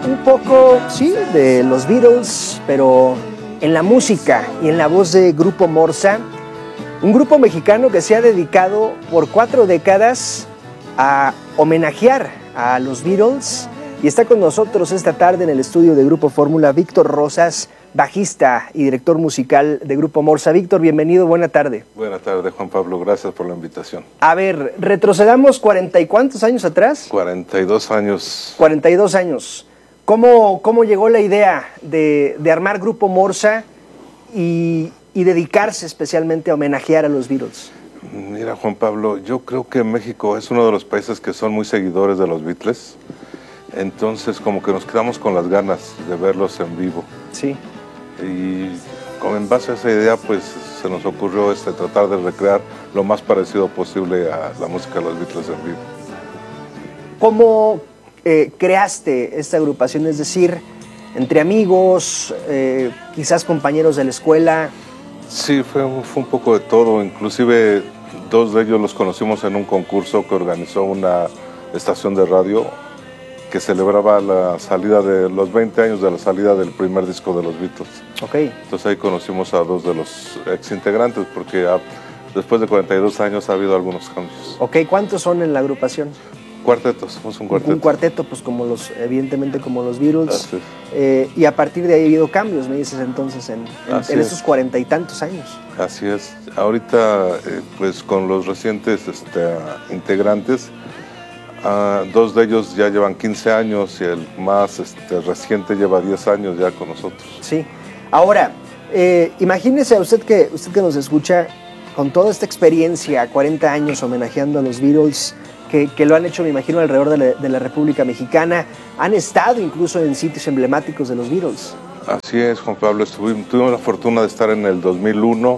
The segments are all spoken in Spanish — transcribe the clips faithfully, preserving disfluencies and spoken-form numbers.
un poco, sí, de los Beatles, pero en la música y en la voz de Grupo Morsa, un grupo mexicano que se ha dedicado por cuatro décadas a homenajear a los Beatles, y está con nosotros esta tarde en el estudio de Grupo Fórmula Víctor Rosas, bajista y director musical de Grupo Morsa. Víctor, bienvenido, buena tarde. Buena tarde, Juan Pablo, gracias por la invitación. A ver, retrocedamos cuarenta y cuántos años atrás. cuarenta y dos años. cuarenta y dos años. ¿Cómo, cómo llegó la idea de, de armar Grupo Morsa y, y dedicarse especialmente a homenajear a los Beatles? Mira, Juan Pablo, yo creo que México es uno de los países que son muy seguidores de los Beatles. Entonces, como que nos quedamos con las ganas de verlos en vivo. Sí. Y con, en base a esa idea, pues se nos ocurrió este, tratar de recrear lo más parecido posible a la música de los Beatles en vivo. ¿Cómo eh, creaste esta agrupación? Es decir, entre amigos, eh, quizás compañeros de la escuela. Sí, fue, fue un poco de todo. Inclusive dos de ellos los conocimos en un concurso que organizó una estación de radio que celebraba la salida de los veinte años de la salida del primer disco de los Beatles. Okay. Entonces ahí conocimos a dos de los ex integrantes, porque a, después de cuarenta y dos años ha habido algunos cambios. Ok, ¿cuántos son en la agrupación? Cuartetos, somos un cuarteto. Un cuarteto, pues como los, evidentemente como los Beatles. Así es. Eh, y a partir de ahí ha habido cambios, me dices entonces, en, en, en estos cuarenta y tantos años. Así es. Ahorita, eh, pues con los recientes este, integrantes, Uh, dos de ellos ya llevan quince años y el más este, reciente lleva diez años ya con nosotros. Sí. Ahora, eh, imagínese a usted que, usted que nos escucha, con toda esta experiencia, cuarenta años homenajeando a los Beatles, que, que lo han hecho, me imagino, alrededor de la, de la República Mexicana, han estado incluso en sitios emblemáticos de los Beatles. Así es, Juan Pablo, estuvimos, tuvimos la fortuna de estar en el dos mil uno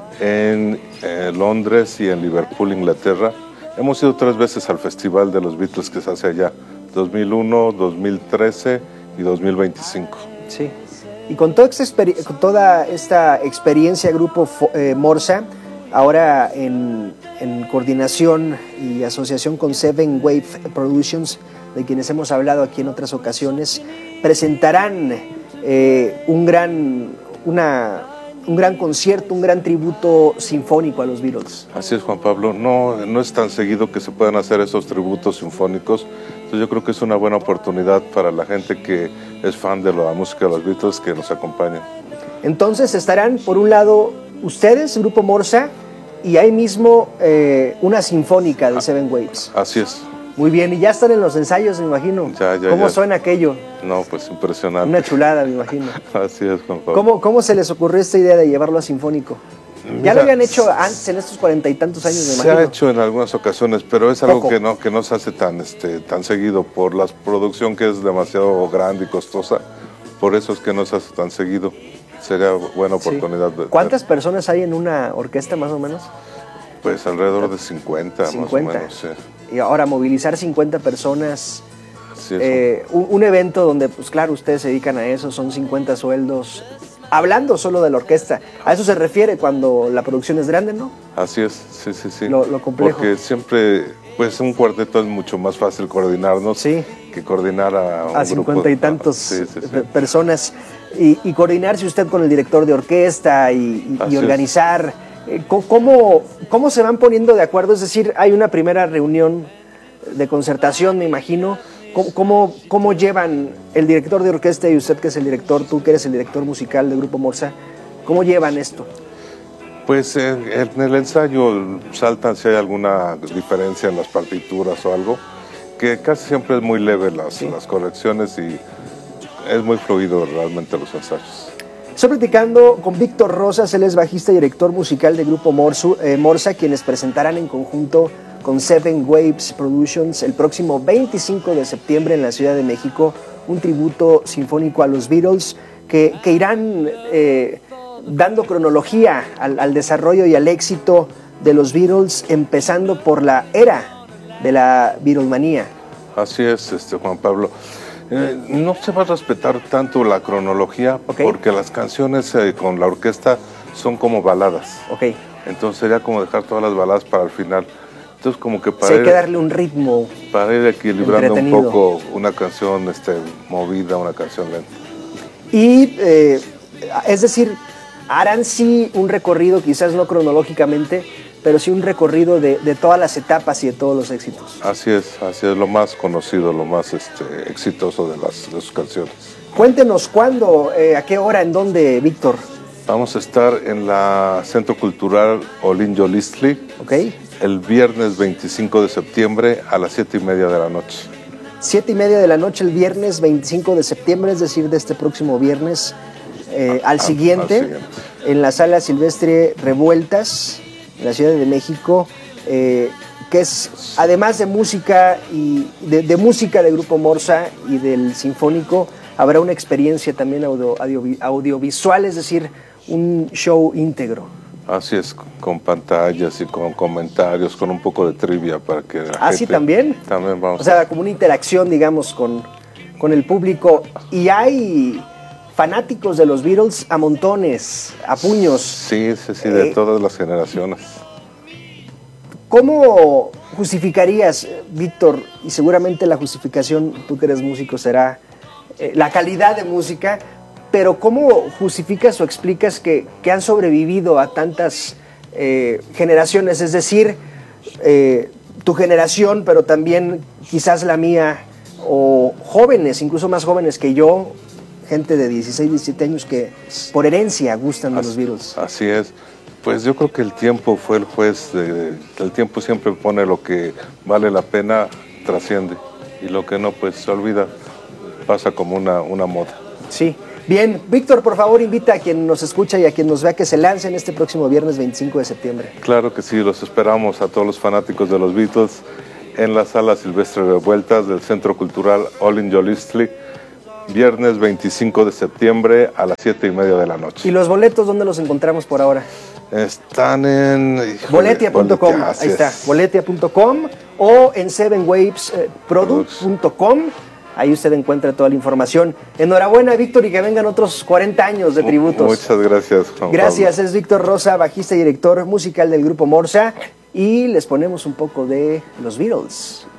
en eh, Londres y en Liverpool, Inglaterra. Hemos ido tres veces al Festival de los Beatles que se hace allá, dos mil uno, dos mil trece y dos mil veinticinco. Sí, y con toda esta, con toda esta experiencia, Grupo eh, Morsa, ahora en, en coordinación y asociación con Seven Wave Productions, de quienes hemos hablado aquí en otras ocasiones, presentarán eh, un gran, una... un gran concierto, un gran tributo sinfónico a los Beatles. Así es, Juan Pablo. No, no es tan seguido que se puedan hacer esos tributos sinfónicos. Entonces yo creo que es una buena oportunidad para la gente que es fan de la música de los Beatles que nos acompañen. Entonces estarán, por un lado, ustedes, Grupo Morsa, y ahí mismo eh, una sinfónica de ah, Seven Waves. Así es. Muy bien, y ya están en los ensayos, me imagino. Ya, ya, ¿Cómo ya. suena aquello? No, pues impresionante. Una chulada, me imagino. Así es, Juan Pablo. ¿Cómo, ¿Cómo se les ocurrió esta idea de llevarlo a sinfónico? Mira, ya lo habían hecho antes, en estos cuarenta y tantos años, me imagino. Se ha hecho en algunas ocasiones, pero es algo que no, que no se hace tan, este, tan seguido por la producción que es demasiado grande y costosa. Por eso es que no se hace tan seguido. Sería buena oportunidad. Sí. ¿Cuántas personas hay en una orquesta, más o menos? Pues alrededor de cincuenta, cincuenta. Más o menos, sí. Y ahora movilizar cincuenta personas, sí, eh, un, un evento donde, pues claro, ustedes se dedican a eso, son cincuenta sueldos. Hablando solo de la orquesta, a eso se refiere cuando la producción es grande, ¿no? Así es, sí, sí, sí. Lo, lo complejo. Porque siempre, pues un cuarteto es mucho más fácil coordinarnos sí. que coordinar a un a cincuenta grupo. y tantos sí, sí, sí. personas. Y, y coordinarse usted con el director de orquesta y, y, y organizar. Es. ¿Cómo, ¿Cómo se van poniendo de acuerdo? Es decir, hay una primera reunión de concertación, me imagino. ¿Cómo, cómo, cómo llevan el director de orquesta y usted que es el director, tú que eres el director musical del Grupo Morsa, cómo llevan esto? Pues en, en el ensayo saltan si hay alguna diferencia en las partituras o algo, que casi siempre es muy leve las, sí. las correcciones y es muy fluido realmente los ensayos. Estoy platicando con Víctor Rosas, él es bajista y director musical del Grupo Morsu, eh, Morsa, quienes presentarán en conjunto con Seven Waves Productions el próximo veinticinco de septiembre en la Ciudad de México, un tributo sinfónico a los Beatles que, que irán eh, dando cronología al, al desarrollo y al éxito de los Beatles, empezando por la era de la Beatlemanía. Así es, este, Juan Pablo. Eh, no se va a respetar tanto la cronología, okay, porque las canciones eh, con la orquesta son como baladas. Okay. Entonces sería como dejar todas las baladas para el final. Entonces como que para, sí, hay ir, que darle un ritmo para ir equilibrando un poco una canción este, movida, una canción lenta. Y, eh, es decir, harán sí un recorrido, quizás no cronológicamente, pero sí un recorrido de, de todas las etapas y de todos los éxitos. Así es, así es, lo más conocido, lo más este, exitoso de, las, de sus canciones. Cuéntenos cuándo, eh, a qué hora, en dónde, Víctor. Vamos a estar en la Centro Cultural Olin Yolistli, okay, el viernes veinticinco de septiembre a las siete y media de la noche. Siete y media de la noche el viernes veinticinco de septiembre, es decir, de este próximo viernes eh, al, siguiente, al siguiente, en la Sala Silvestre Revueltas, en la Ciudad de México, eh, que es, además de música y de, de música de Grupo Morsa y del Sinfónico, habrá una experiencia también audio, audio, audiovisual, es decir, un show íntegro. Así es, con pantallas y con comentarios, con un poco de trivia para que la ¿Ah, gente... sí, también? También vamos. O sea, como una interacción, digamos, con, con el público. Y hay fanáticos de los Beatles a montones, a puños. Sí, sí, sí, de eh, todas las generaciones. ¿Cómo justificarías, Víctor, y seguramente la justificación, tú que eres músico, será eh, la calidad de música, pero cómo justificas o explicas que, que han sobrevivido a tantas eh, generaciones? Es decir, eh, tu generación, pero también quizás la mía, o jóvenes, incluso más jóvenes que yo, gente de dieciséis, diecisiete años que por herencia gustan de los Beatles. Así es. Pues yo creo que el tiempo fue el juez, de, el tiempo siempre pone lo que vale la pena, trasciende, y lo que no, pues se olvida, pasa como una, una moda. Sí. Bien, Víctor, por favor, invita a quien nos escucha y a quien nos vea que se lancen este próximo viernes veinticinco de septiembre. Claro que sí, los esperamos a todos los fanáticos de los Beatles en la Sala Silvestre Revueltas del Centro Cultural Olin Yolistli, viernes veinticinco de septiembre a las siete y media de la noche. ¿Y los boletos dónde los encontramos por ahora? Están en... Boletia punto com, ahí está, boletia punto com o en seven waves product punto com. Ahí usted encuentra toda la información. Enhorabuena, Víctor, y que vengan otros cuarenta años de tributos. Muchas gracias, Juan Gracias, Pablo. Es Víctor Rosa, bajista y director musical del Grupo Morsa, y les ponemos un poco de los Beatles.